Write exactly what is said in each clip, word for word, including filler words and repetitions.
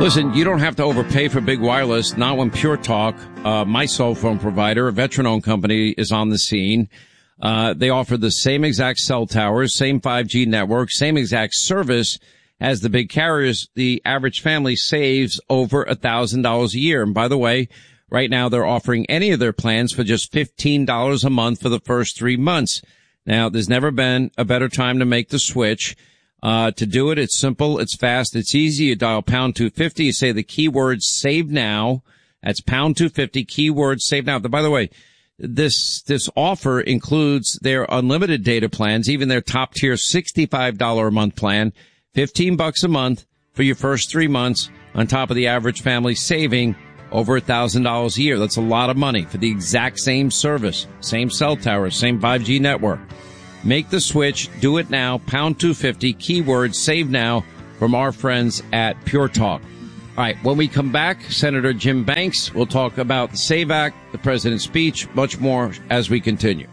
Listen, you don't have to overpay for big wireless, not when Pure Talk, uh, my cell phone provider, a veteran-owned company, is on the scene. Uh, they offer the same exact cell towers, same five G network, same exact service as the big carriers. The average family saves over a thousand dollars a year. And by the way, right now they're offering any of their plans for just fifteen dollars a month for the first three months. Now, there's never been a better time to make the switch. Uh, to do it, it's simple, it's fast, it's easy. You dial pound two fifty, you say the keyword save now. That's pound two fifty, keyword save now. By the way, this, this offer includes their unlimited data plans, even their top tier sixty-five dollars a month plan, fifteen bucks a month for your first three months on top of the average family saving over a thousand dollars a year. That's a lot of money for the exact same service, same cell tower, same five G network. Make the switch. Do it now. Pound two fifty, keyword save now from our friends at Pure Talk. All right. When we come back, Senator Jim Banks will talk about the SAVE Act, the president's speech, much more as we continue.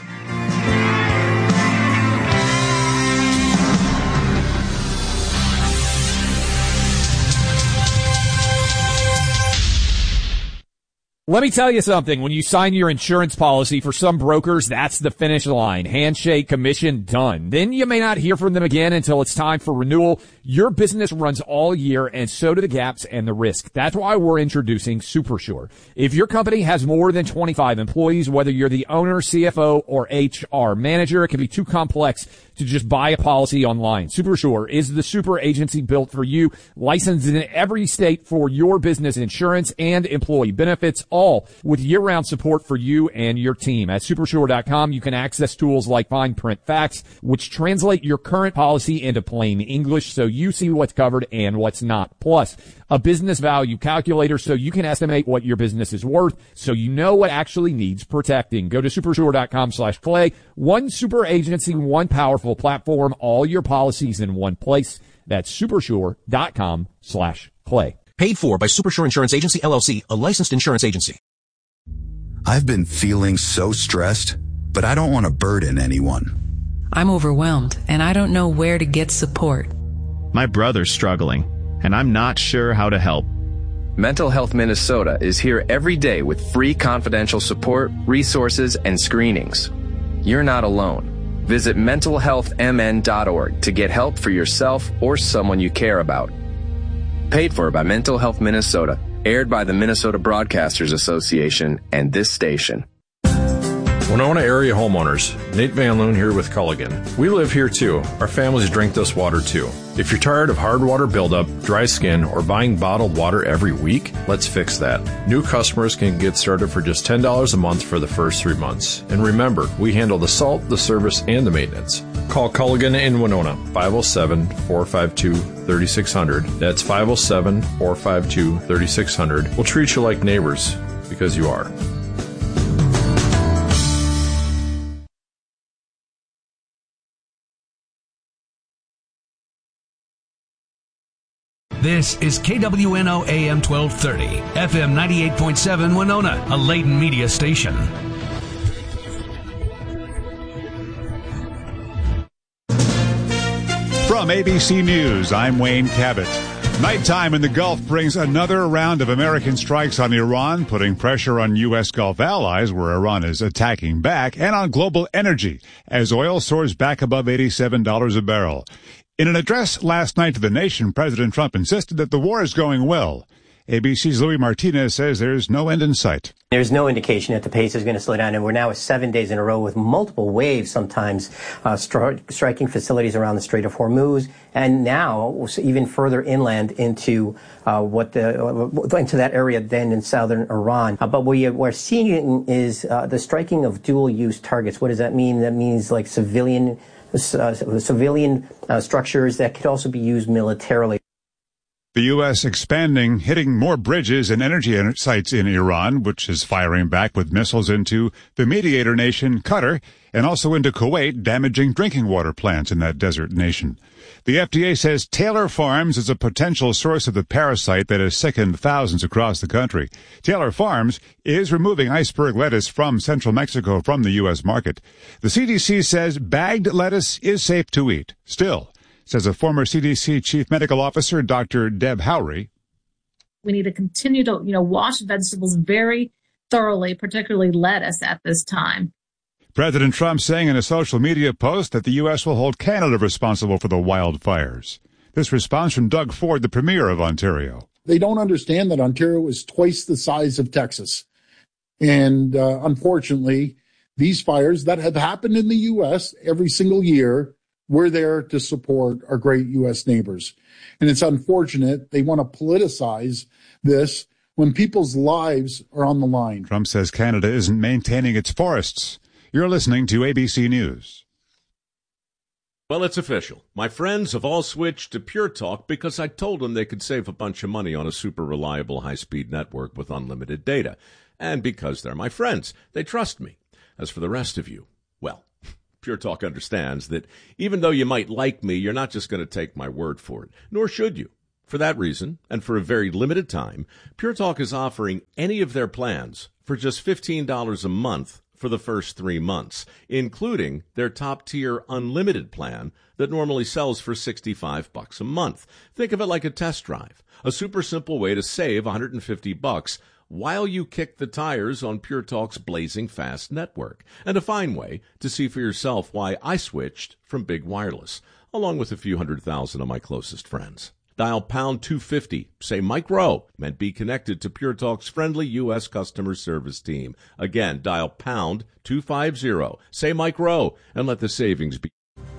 Let me tell you something. When you sign your insurance policy, for some brokers, that's the finish line. Handshake, commission, done. Then you may not hear from them again until it's time for renewal. Your business runs all year, and so do the gaps and the risk. That's why we're introducing SuperSure. If your company has more than twenty-five employees, whether you're the owner, C F O, or H R manager, it can be too complex to just buy a policy online. SuperSure is the super agency built for you, licensed in every state for your business insurance and employee benefits, all with year-round support for you and your team. At supersure dot com, you can access tools like fine print facts, which translate your current policy into plain English so you see what's covered and what's not. Plus, a business value calculator so you can estimate what your business is worth so you know what actually needs protecting. Go to supersure dot com slash clay. One super agency, one powerful platform, all your policies in one place. That's supersure dot com slash clay. Paid for by Supersure Insurance Agency, L L C, a licensed insurance agency. I've been feeling so stressed, but I don't want to burden anyone. I'm overwhelmed, and I don't know where to get support. My brother's struggling, and I'm not sure how to help. Mental Health Minnesota is here every day with free confidential support, resources, and screenings. You're not alone. Visit mental health m n dot org to get help for yourself or someone you care about. Paid for by Mental Health Minnesota, aired by the Minnesota Broadcasters Association and this station. Winona area homeowners, Nate Van Loon here with Culligan. We live here too. Our families drink this water too. If you're tired of hard water buildup, dry skin, or buying bottled water every week, let's fix that. New customers can get started for just ten dollars a month for the first three months. And remember, we handle the salt, the service, and the maintenance. Call Culligan in Winona, five oh seven, four five two, three six zero zero. That's five oh seven, four five two, three six zero zero. We'll treat you like neighbors, because you are. This is K W N O A M twelve thirty, F M ninety-eight point seven Winona, a Layton media station. From A B C News, I'm Wayne Cabot. Nighttime in the Gulf brings another round of American strikes on Iran, putting pressure on U S. Gulf allies, where Iran is attacking back, and on global energy, as oil soars back above eighty-seven dollars a barrel. In an address last night to the nation, President Trump insisted that the war is going well. A B C's Louis Martinez says there's no end in sight. There's no indication that the pace is going to slow down, and we're now at seven days in a row with multiple waves, sometimes uh, stri- striking facilities around the Strait of Hormuz, and now even further inland into uh, what the uh, into that area then in southern Iran. Uh, but what we're seeing is uh, the striking of dual-use targets. What does that mean? That means like civilian uh, civilian uh, structures that could also be used militarily. The U S expanding, hitting more bridges and energy sites in Iran, which is firing back with missiles into the mediator nation, Qatar, and also into Kuwait, damaging drinking water plants in that desert nation. The F D A says Taylor Farms is a potential source of the parasite that has sickened thousands across the country. Taylor Farms is removing iceberg lettuce from central Mexico from the U S market. The C D C says bagged lettuce is safe to eat. Still, says a former C D C chief medical officer, Doctor Deb Howry, We need to continue to, you know, wash vegetables very thoroughly, particularly lettuce at this time. President Trump saying in a social media post that the U S will hold Canada responsible for the wildfires. This response from Doug Ford, the Premier of Ontario. They don't understand that Ontario is twice the size of Texas. And uh, unfortunately, these fires that have happened in the U S every single year, we're there to support our great U S neighbors. And it's unfortunate they want to politicize this when people's lives are on the line. Trump says Canada isn't maintaining its forests. You're listening to A B C News. Well, it's official. My friends have all switched to Pure Talk because I told them they could save a bunch of money on a super reliable high-speed network with unlimited data. And because they're my friends, they trust me. As for the rest of you, well, Pure Talk understands that even though you might like me, you're not just going to take my word for it, nor should you. For that reason, and for a very limited time, Pure Talk is offering any of their plans for just fifteen dollars a month for the first three months, including their top-tier unlimited plan that normally sells for sixty-five bucks a month. Think of it like a test drive, a super simple way to save one hundred fifty bucks while you kick the tires on Pure Talk's blazing fast network, and a fine way to see for yourself why I switched from Big Wireless, along with a few hundred thousand of my closest friends. Dial pound two fifty, say Mike Rowe, and be connected to Pure Talk's friendly U S customer service team. Again, dial pound two fifty, say Mike Rowe, and let the savings be.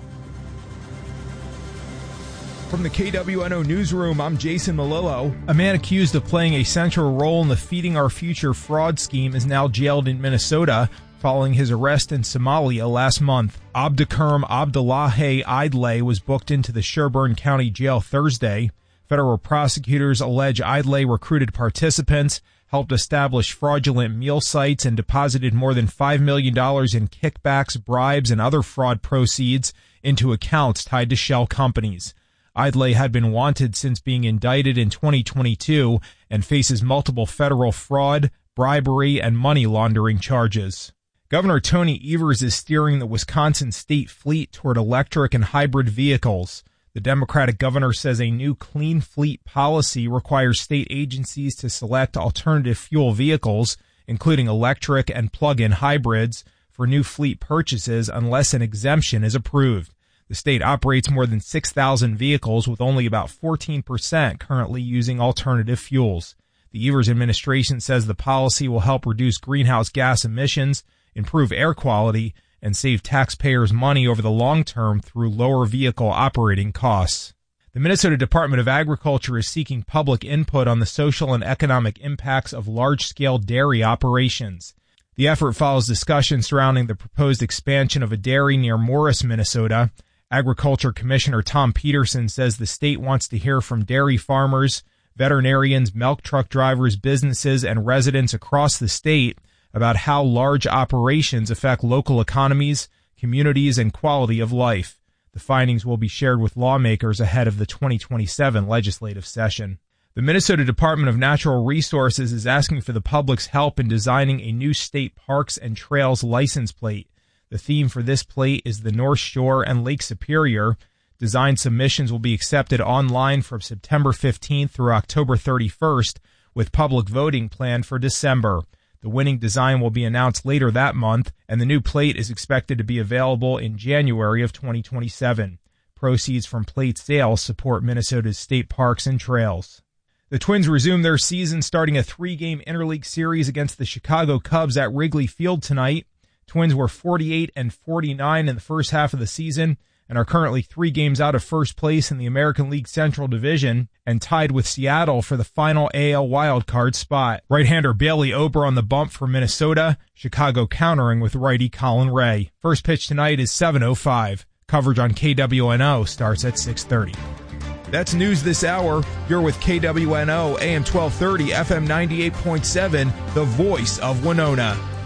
From the K W N O Newsroom, I'm Jason Malillo. A man accused of playing a central role in the Feeding Our Future fraud scheme is now jailed in Minnesota following his arrest in Somalia last month. Abdikerm Abdullahi Idlay was booked into the Sherburne County Jail Thursday. Federal prosecutors allege Idlay recruited participants, helped establish fraudulent meal sites, and deposited more than five million dollars in kickbacks, bribes, and other fraud proceeds into accounts tied to shell companies. Idlay had been wanted since being indicted in twenty twenty-two and faces multiple federal fraud, bribery, and money laundering charges. Governor Tony Evers is steering the Wisconsin state fleet toward electric and hybrid vehicles. The Democratic governor says a new clean fleet policy requires state agencies to select alternative fuel vehicles, including electric and plug-in hybrids, for new fleet purchases unless an exemption is approved. The state operates more than six thousand vehicles, with only about fourteen percent currently using alternative fuels. The Evers administration says the policy will help reduce greenhouse gas emissions, improve air quality, and save taxpayers money over the long term through lower vehicle operating costs. The Minnesota Department of Agriculture is seeking public input on the social and economic impacts of large-scale dairy operations. The effort follows discussion surrounding the proposed expansion of a dairy near Morris, Minnesota. Agriculture Commissioner Tom Peterson says the state wants to hear from dairy farmers, veterinarians, milk truck drivers, businesses, and residents across the state about how large operations affect local economies, communities, and quality of life. The findings will be shared with lawmakers ahead of the twenty twenty-seven legislative session. The Minnesota Department of Natural Resources is asking for the public's help in designing a new state parks and trails license plate. The theme for this plate is the North Shore and Lake Superior. Design submissions will be accepted online from September fifteenth through October thirty-first, with public voting planned for December. The winning design will be announced later that month, and the new plate is expected to be available in January of twenty twenty-seven. Proceeds from plate sales support Minnesota's state parks and trails. The Twins resume their season, starting a three-game interleague series against the Chicago Cubs at Wrigley Field tonight. Twins were forty-eight and forty-nine in the first half of the season and are currently three games out of first place in the American League Central Division and tied with Seattle for the final A L wildcard spot. Right-hander Bailey Ober on the bump for Minnesota, Chicago countering with righty Colin Ray. First pitch tonight is seven oh five. Coverage on K W N O starts at six thirty. That's news this hour. You're with K W N O, A M twelve thirty, F M ninety-eight point seven, the voice of Winona.